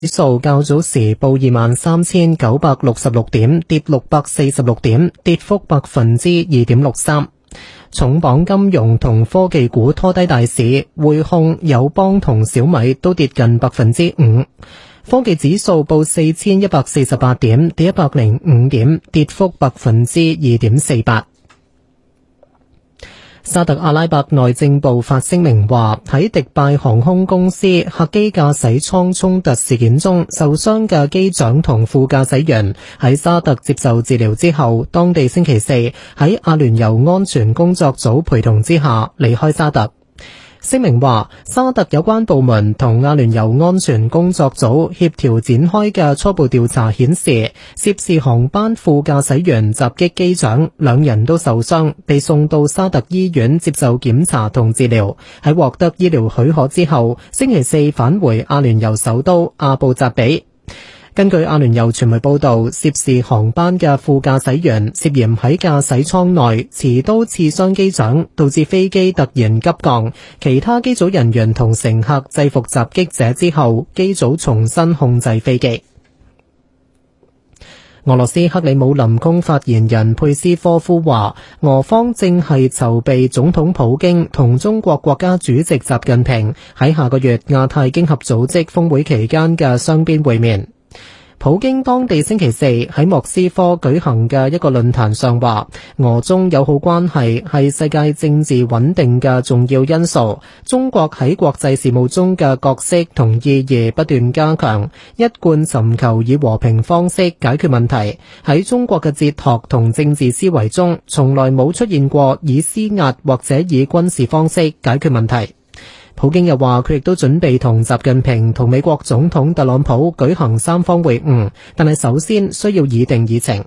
指數較早時報23,966點，跌646點，跌幅2.63%。重磅金融同科技股拖低大市，匯控、友邦同小米都跌近5%。科技指數報4148點，跌105點，跌幅2.48%。沙特阿拉伯內政部發聲明話，喺迪拜航空公司客機駕駛艙衝突事件中受傷嘅機長同副駕駛員喺沙特接受治療之後，當地星期四喺阿聯酋安全工作組陪同之下離開沙特。聲明話，沙特有關部門同阿聯酋安全工作組協調展開嘅初步調查顯示，涉事航班副駕駛員襲擊機長，兩人都受傷，被送到沙特醫院接受檢查同治療。喺獲得醫療許可之後，星期四返回阿聯酋首都阿布扎比。根據阿聯酋傳媒報道，涉事航班嘅副駕駛員涉嫌喺駕駛艙內持刀刺傷機長，導致飛機突然急降。其他機組人員同乘客制服襲擊者之後，機組重新控制飛機。俄羅斯克里姆林宮發言人佩斯科夫話，俄方正係籌備總統普京同中國國家主席習近平喺下個月亞太經合組織峰會期間嘅雙邊會面。普京當地星期四喺莫斯科舉行嘅一個論壇上話，俄中友好關係係世界政治穩定嘅重要因素，中國喺國際事務中嘅角色同意義不斷加強，一貫尋求以和平方式解決問題。喺中國嘅哲學同政治思維中，從來冇出現過以施壓或者以軍事方式解決問題。普京又話，佢亦都準備同習近平同美國總統特朗普舉行三方會晤，但係首先需要擬定議程。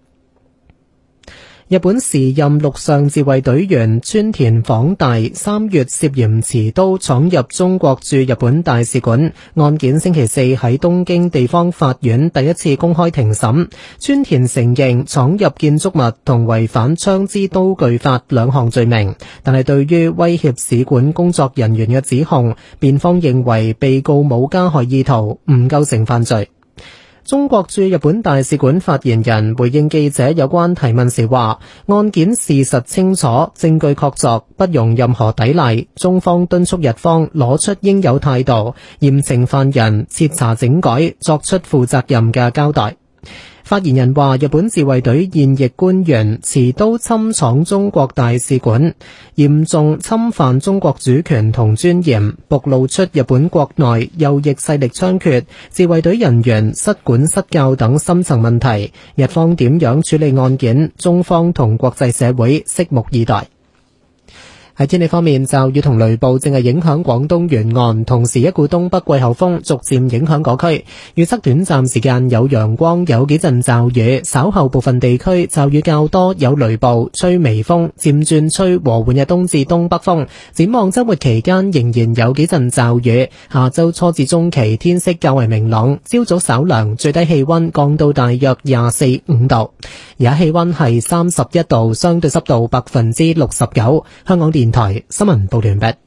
日本時任陸上自衛隊員村田晃大3月涉嫌持刀闖入中國駐日本大使館，案件星期四喺東京地方法院第一次公開庭審。村田承認闖入建築物同違反槍支刀具法兩項罪名，但係對於威脅使館工作人員嘅指控，辯方認為被告冇加害意圖，唔構成犯罪。中國駐日本大使館發言人回應記者有關提問時話，案件事實清楚，證據確鑿，不容任何抵賴，中方敦促日方攞出應有態度，嚴懲犯人，徹查整改，作出負責任嘅交代。發言人話，日本自衛隊現役官員持刀侵闖中國大使館，嚴重侵犯中國主權同尊嚴，暴露出日本國內右翼勢力猖獗、自衛隊人員失管失教等深層問題。日方點樣處理案件，中方同國際社會拭目以待。喺天氣方面，驟雨同雷暴正係影響廣東沿岸，同時一股東北季候風逐漸影響嗰區。預測短暫時間有陽光，有幾陣驟雨，稍後部分地區驟雨較多，有雷暴，吹微風，漸轉吹和緩嘅東至東北風。展望週末期間仍然有幾陣驟雨，下週初至中期天色較為明朗，朝早稍涼，最低氣溫降到大約24-25度。而家氣溫係31度，相對濕度69%。香港電台新聞報道完畢。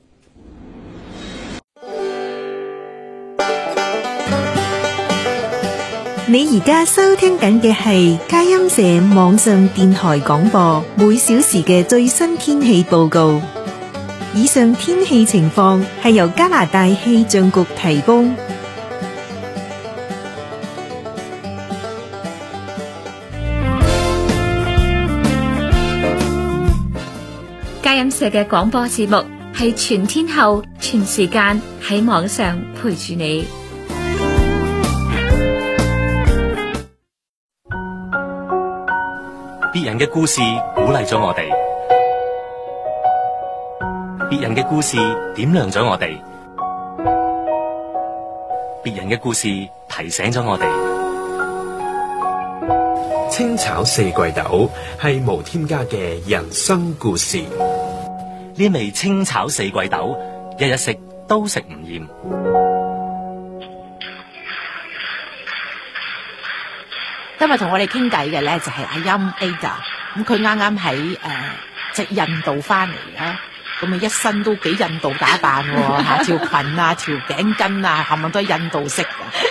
你而家收聽緊嘅係佳音社網上電台廣播，每小時嘅最新天氣報告。以上天氣情況係由加拿大氣象局提供。 佳音社嘅廣播節目係全天候、全時間喺網上陪住你。 別人嘅故事鼓勵咗我哋，別人嘅故事點亮咗我哋，別人嘅故事提醒咗我哋。 清炒四季豆係無添加嘅人生故事。 呢味清炒四季豆，日日食都食唔厭。 今日同我哋傾偈嘅咧就係阿音 Ada， 咁佢啱啱喺即印度翻嚟啦，咁啊一身都幾印度打扮喎，嚇條裙啊條頸巾啊，冚唪唥都係印度式嘅。